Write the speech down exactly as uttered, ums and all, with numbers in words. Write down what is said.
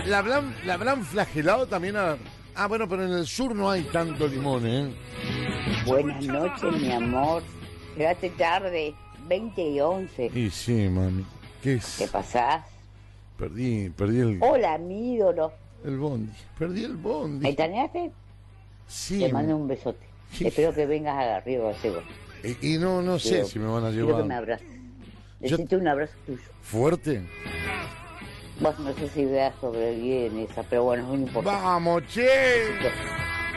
la habrán, la habrán flagelado también a... Ah, bueno, pero en el sur no hay tanto limón, ¿eh? Buenas noches, mi amor. Llegaste tarde, veinte y once. Y sí, mami. ¿Qué es? ¿Qué pasás? Perdí, perdí el... Hola, mi ídolo. El bondi. Perdí el bondi. ¿Me extrañaste? Sí. Te mando un besote. Sí. Espero que vengas a Río Gallegos. Y, y no, no sé Quiero, si me van a quiero llevar. que me abraces. Yo- Necesito un abrazo tuyo. ¿Fuerte? Vos no sé si veas sobrevivir en esa, pero bueno, no importa. ¡Vamos, che!